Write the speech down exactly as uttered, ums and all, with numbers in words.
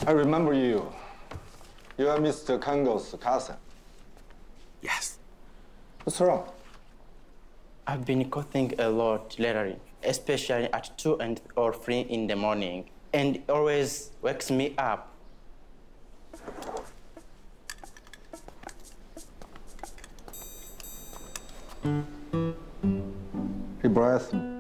I remember you. You are Mister Kango's cousin. Yes. What's wrong? I've been coughing a lot lately, especially at two and or three in the morning, and it always wakes me up. He breathed.